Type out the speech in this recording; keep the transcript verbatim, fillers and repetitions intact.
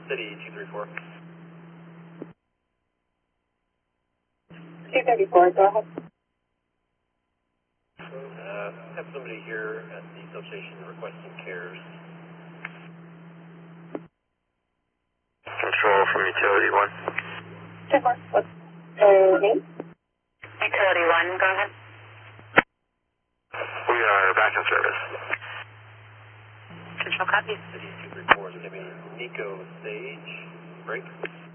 City two three four. two thirty-four, go ahead. Uh, have somebody here at the substation requesting cares. Control from Utility one. ten four, what's the name? Utility one, go ahead. We are back in service. Control copy. City two three four is going to be Nico Sage. Break.